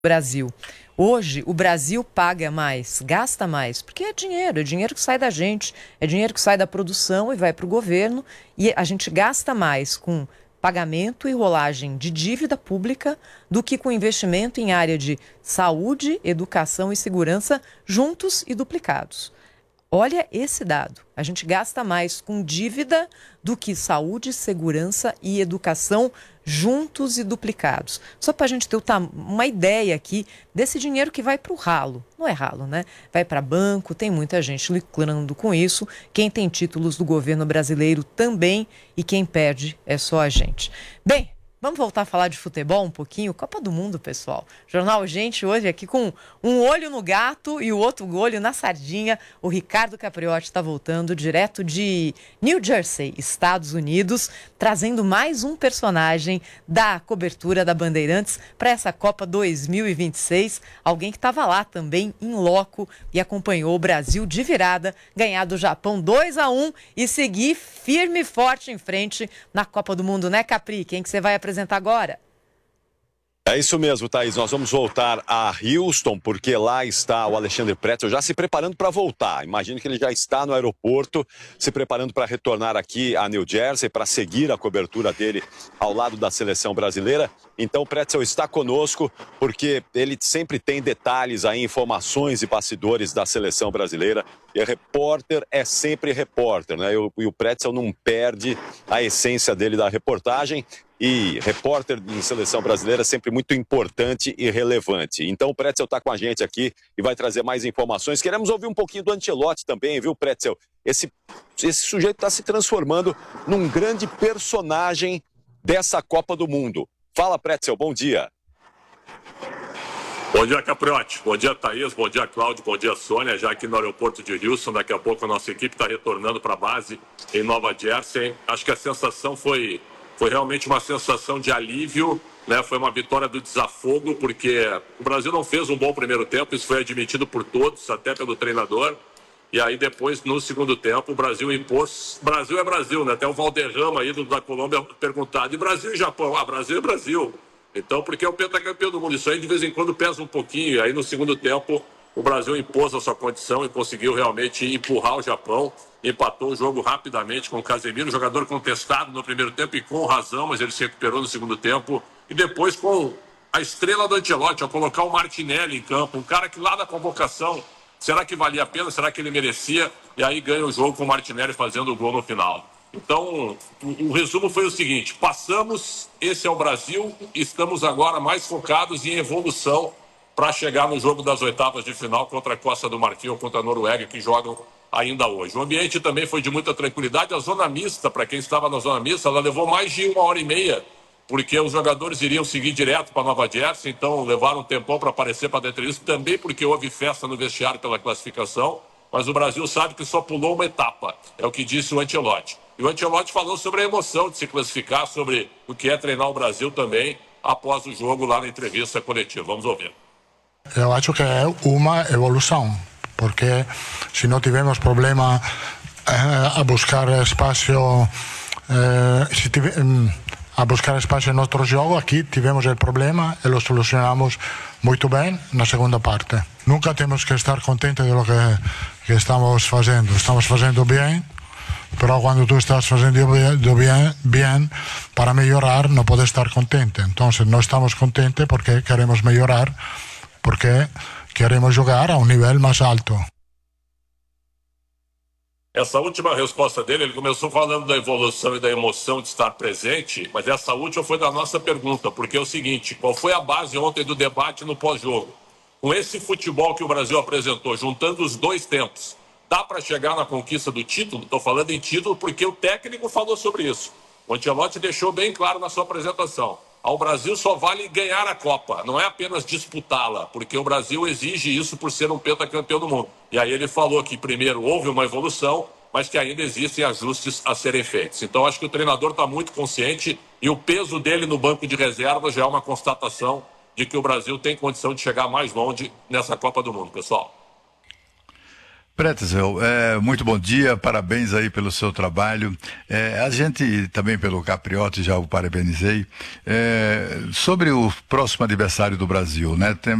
Brasil. Hoje, o Brasil paga mais, gasta mais, porque é dinheiro que sai da gente, é dinheiro que sai da produção e vai para o governo, e a gente gasta mais com pagamento e rolagem de dívida pública do que com investimento em área de saúde, educação e segurança juntos e duplicados. Olha esse dado. A gente gasta mais com dívida do que saúde, segurança e educação juntos e duplicados. Só para a gente ter uma ideia aqui desse dinheiro que vai para o ralo. Não é ralo, né? Vai para banco, tem muita gente lucrando com isso. Quem tem títulos do governo brasileiro também, e quem perde é só a gente. Bem, vamos voltar a falar de futebol um pouquinho? Copa do Mundo, pessoal. Jornal Gente hoje aqui com um olho no gato e o outro olho na sardinha. O Ricardo Capriotti está voltando direto de New Jersey, Estados Unidos, trazendo mais um personagem da cobertura da Bandeirantes para essa Copa 2026. Alguém que estava lá também em loco e acompanhou o Brasil de virada, ganhar do Japão 2-1 e seguir firme e forte em frente na Copa do Mundo, né, Capri? Quem que você vai apresentar agora? É isso mesmo, Thaís. Nós vamos voltar a Houston, porque lá está o Alexandre Pretzel já se preparando para voltar. Imagino que ele já está no aeroporto, se preparando para retornar aqui a New Jersey, para seguir a cobertura dele ao lado da seleção brasileira. Então o Pretzel está conosco, porque ele sempre tem detalhes aí, informações e bastidores da seleção brasileira. E repórter é sempre repórter, né? E o Pretzel não perde a essência dele da reportagem. E repórter em seleção brasileira é sempre muito importante e relevante. Então o Pretzel está com a gente aqui e vai trazer mais informações. Queremos ouvir um pouquinho do Ancelotti também, viu, Pretzel? Esse sujeito está se transformando num grande personagem dessa Copa do Mundo. Fala, Pretzel, bom dia. Bom dia, Capriotti. Bom dia, Thaís. Bom dia, Cláudio. Bom dia, Sônia. Já aqui no aeroporto de Houston, daqui a pouco a nossa equipe está retornando para a base em Nova Jersey. Acho que a sensação foi realmente uma sensação de alívio, né? Foi uma vitória do desafogo, porque o Brasil não fez um bom primeiro tempo, isso foi admitido por todos, até pelo treinador. E aí depois, no segundo tempo, o Brasil impôs. Brasil é Brasil, né? Até o Valderrama, ídolo da Colômbia, perguntado: e Brasil e Japão? Ah, Brasil é Brasil. Então, porque é o pentacampeão do mundo. Isso aí de vez em quando pesa um pouquinho. E aí no segundo tempo, o Brasil impôs a sua condição e conseguiu realmente empurrar o Japão. Empatou o jogo rapidamente com o Casemiro, jogador contestado no primeiro tempo e com razão, mas ele se recuperou no segundo tempo. E depois com a estrela do Ancelotti, ao colocar o Martinelli em campo, um cara que lá da convocação, será que valia a pena? Será que ele merecia? E aí ganha o jogo com o Martinelli fazendo o gol no final. Então, o resumo foi o seguinte: passamos, esse é o Brasil, estamos agora mais focados em evolução para chegar no jogo das oitavas de final contra a Costa do Marfim ou contra a Noruega, que jogam ainda hoje. O ambiente também foi de muita tranquilidade. A zona mista, para quem estava na zona mista, ela levou mais de 1h30, porque os jogadores iriam seguir direto para Nova Jersey, então levaram um tempão para aparecer para dentro disso, também porque houve festa no vestiário pela classificação, mas o Brasil sabe que só pulou uma etapa, é o que disse o Ancelotti. E o Ancelotti falou sobre a emoção de se classificar, sobre o que é treinar o Brasil também, após o jogo lá na entrevista coletiva. Vamos ouvir. Eu acho que é uma evolução, porque se não tivermos problema a buscar espaço, a buscar espaço em outro jogo, aqui tivemos o problema e o solucionamos muito bem na segunda parte. Nunca temos que estar contentes de lo que estamos fazendo bem, pero quando tu estás fazendo bem para melhorar, não podes estar contente. Então, não estamos contentes porque queremos melhorar, porque queremos jogar a um nível mais alto. Essa última resposta dele, ele começou falando da evolução e da emoção de estar presente, mas essa última foi da nossa pergunta, porque é o seguinte: qual foi a base ontem do debate no pós-jogo? Com esse futebol que o Brasil apresentou, juntando os dois tempos, dá para chegar na conquista do título? Estou falando em título porque o técnico falou sobre isso. O Ancelotti deixou bem claro na sua apresentação: ao Brasil só vale ganhar a Copa, não é apenas disputá-la, porque o Brasil exige isso por ser um pentacampeão do mundo. E aí ele falou que primeiro houve uma evolução, mas que ainda existem ajustes a serem feitos. Então acho que o treinador está muito consciente e o peso dele no banco de reserva já é uma constatação de que o Brasil tem condição de chegar mais longe nessa Copa do Mundo, pessoal. Pretzel, muito bom dia, parabéns aí pelo seu trabalho. A gente também pelo Capriotti já o parabenizei. Sobre o próximo aniversário do Brasil, né?